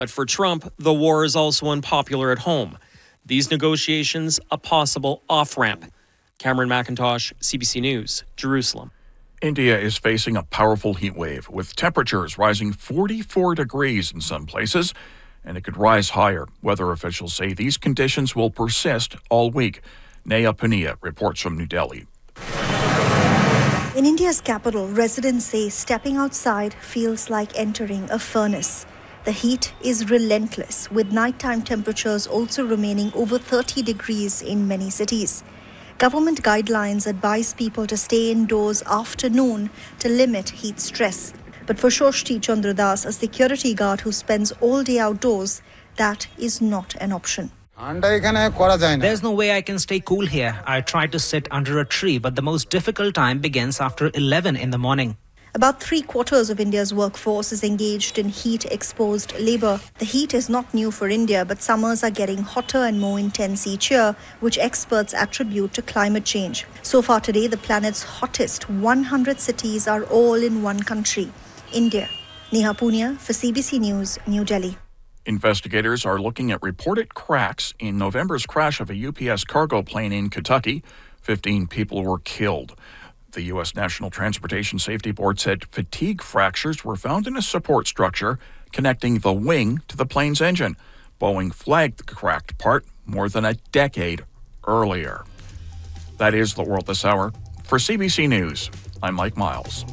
But for Trump, the war is also unpopular at home. These negotiations, a possible off-ramp. Cameron McIntosh, CBC News, Jerusalem. India is facing a powerful heat wave, with temperatures rising 44 degrees in some places, and it could rise higher. Weather officials say these conditions will persist all week. Neha Punia reports from New Delhi. In India's capital, residents say stepping outside feels like entering a furnace. The heat is relentless, with nighttime temperatures also remaining over 30 degrees in many cities. Government guidelines advise people to stay indoors after noon to limit heat stress. But for Shoshti Chandradas, a security guard who spends all day outdoors, that is not an option. There's no way I can stay cool here. I tried to sit under a tree, but the most difficult time begins after 11 in the morning. About 3/4 of India's workforce is engaged in heat-exposed labour. The heat is not new for India, but summers are getting hotter and more intense each year, which experts attribute to climate change. So far today, the planet's hottest 100 cities are all in one country, India. Neha Punia for CBC News, New Delhi. Investigators are looking at reported cracks in November's crash of a UPS cargo plane in Kentucky. 15 people were killed. The U.S. National Transportation Safety Board said fatigue fractures were found in a support structure connecting the wing to the plane's engine. Boeing flagged the cracked part more than a decade earlier. That is the world this hour. For CBC News, I'm Mike Miles.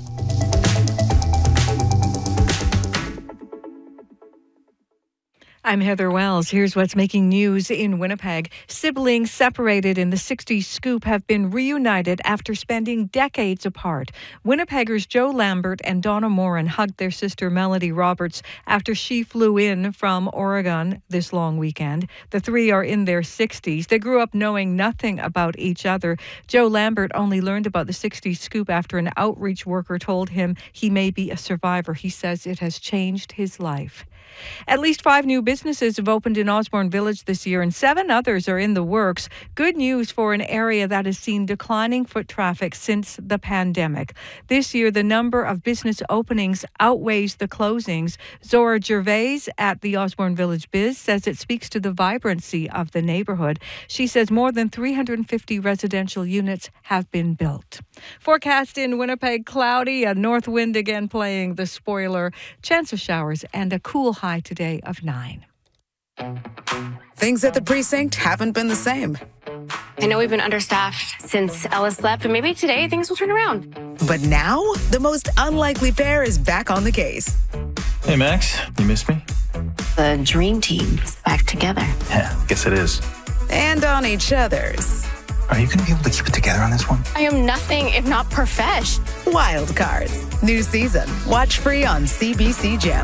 I'm Heather Wells. Here's what's making news in Winnipeg. Siblings separated in the 60s scoop have been reunited after spending decades apart. Winnipeggers Joe Lambert and Donna Moran hugged their sister Melody Roberts after she flew in from Oregon this long weekend. The three are in their 60s. They grew up knowing nothing about each other. Joe Lambert only learned about the 60s scoop after an outreach worker told him he may be a survivor. He says it has changed his life. At least 5 new businesses have opened in Osborne Village this year, and 7 others are in the works. Good news for an area that has seen declining foot traffic since the pandemic. This year, the number of business openings outweighs the closings. Zora Gervais at the Osborne Village Biz says it speaks to the vibrancy of the neighborhood. She says more than 350 residential units have been built. Forecast in Winnipeg, cloudy, a north wind again playing the spoiler, chance of showers, and a cool high today of 9. Things at the precinct haven't been the same. I know we've been understaffed since Ellis left, but maybe today things will turn around. But now, the most unlikely pair is back on the case. Hey, Max, you missed me? The dream team is back together. Yeah, guess it is. And on each other's. Are you going to be able to keep it together on this one? I am nothing if not profesh. Wild Cards. New season. Watch free on CBC Gem.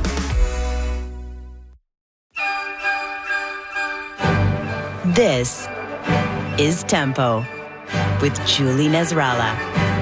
This is Tempo with Julie Nasrallah.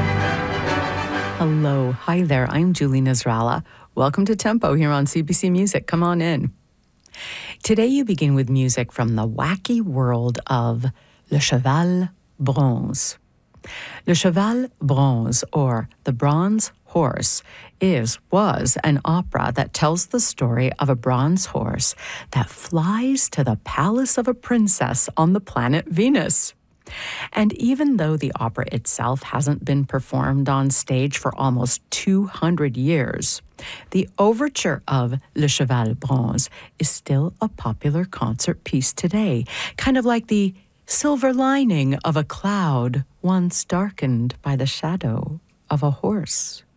Hello. Hi there. I'm Julie Nasrallah. Welcome to Tempo here on CBC Music. Come on in. Today you begin with music from the wacky world of Le Cheval Bronze. Le Cheval Bronze, or The Bronze Horse, was an opera that tells the story of a bronze horse that flies to the palace of a princess on the planet Venus. And even though the opera itself hasn't been performed on stage for almost 200 years, the overture of Le Cheval Bronze is still a popular concert piece today, kind of like the silver lining of a cloud once darkened by the shadow of a horse.